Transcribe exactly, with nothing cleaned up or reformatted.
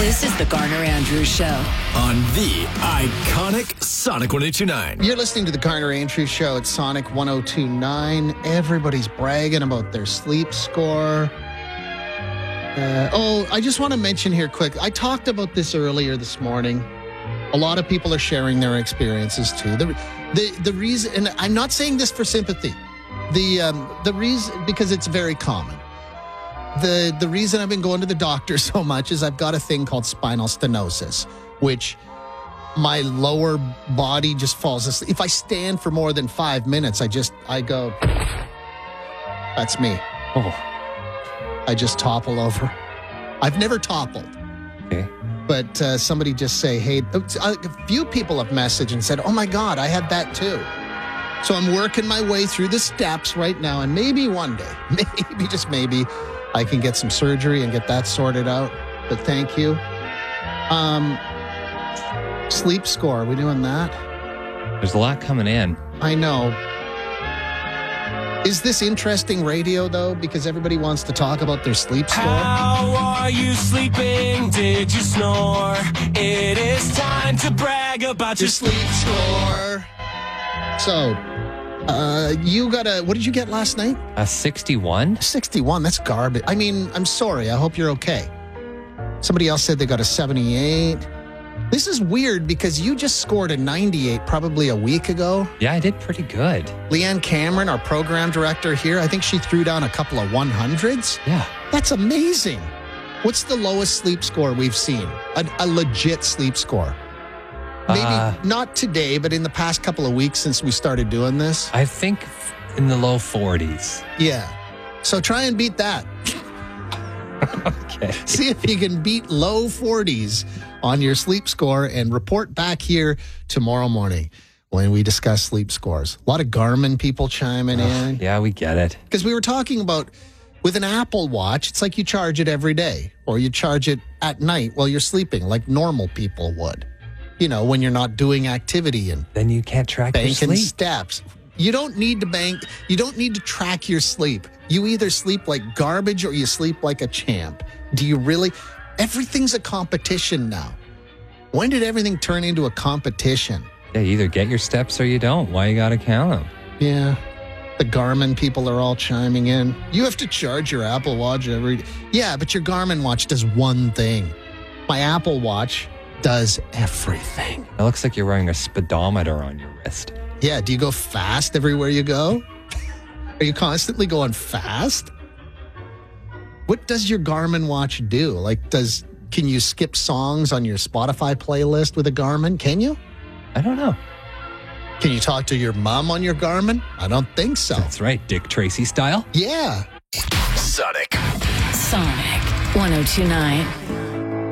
This is the Garner Andrews Show on the iconic Sonic one oh two nine. You're listening to the Garner Andrews Show at Sonic one oh two nine. Everybody's bragging about their sleep score. Uh, oh, I just want to mention here quick. I talked about this earlier this morning. A lot of people are sharing their experiences too. The the the reason, and I'm not saying this for sympathy. The um, the reason, because it's very common. The the reason I've been going to the doctor so much is I've got a thing called spinal stenosis, which my lower body just falls asleep. If I stand for more than five minutes, I just, I go, that's me. Oh. I just topple over. I've never toppled. Okay. But uh, somebody just say, hey, a few people have messaged and said, oh my God, I had that too. So I'm working my way through the steps right now, and maybe one day, maybe, just maybe, I can get some surgery and get that sorted out. But thank you. Um, sleep score, are we doing that? There's a lot coming in. I know. Is this interesting radio, though? Because everybody wants to talk about their sleep score. How are you sleeping? Did you snore? It is time to brag about your sleep score. So, uh, you got a, what did you get last night? A sixty-one? sixty-one, that's garbage. I mean, I'm sorry. I hope you're okay. Somebody else said they got a seventy-eight. This is weird because you just scored a ninety-eight probably a week ago. Yeah, I did pretty good. Leanne Cameron, our program director here, I think she threw down a couple of one hundreds. Yeah. That's amazing. What's the lowest sleep score we've seen? A, a legit sleep score. Maybe Uh, not today, but in the past couple of weeks since we started doing this. I think in the low forties. Yeah. So try and beat that. Okay. See if you can beat low forties on your sleep score and report back here tomorrow morning when we discuss sleep scores. A lot of Garmin people chiming in. Yeah, we get it. Because we were talking about with an Apple Watch, it's like you charge it every day or you charge it at night while you're sleeping like normal people would. You know, when you're not doing activity and Then you can't track your banking sleep. steps. You don't need to bank. You don't need to track your sleep. You either sleep like garbage or you sleep like a champ. Do you really? Everything's a competition now. When did everything turn into a competition? Yeah, you either get your steps or you don't. Why you got to count them? Yeah. The Garmin people are all chiming in. You have to charge your Apple Watch every... Yeah, but your Garmin watch does one thing. My Apple Watch does everything. It looks like you're wearing a speedometer on your wrist. Yeah, do you go fast everywhere you go? Are you constantly going fast? What does your Garmin watch do? Like, does can you skip songs on your Spotify playlist with a Garmin? Can you? I don't know. Can you talk to your mom on your Garmin? I don't think so. That's right, Dick Tracy style. Yeah. Sonic. Sonic one oh two nine.